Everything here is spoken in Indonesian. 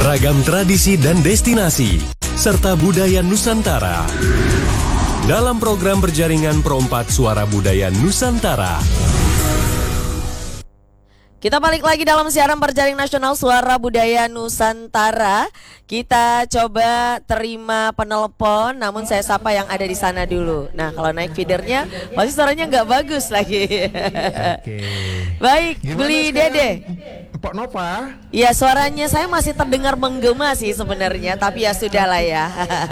Ragam tradisi dan destinasi, serta budaya Nusantara. Dalam program berjaringan Pro4 Suara Budaya Nusantara. Kita balik lagi dalam siaran berjaring nasional Suara Budaya Nusantara. Kita coba terima penelpon, namun saya sapa yang ada di sana dulu. Nah, kalau naik feedernya pasti suaranya nggak bagus lagi. Oke. Baik, Gimana Beli sekarang, Dede. Pok Nova? Ya, suaranya saya masih terdengar menggema sih sebenarnya, tapi ya sudahlah ya.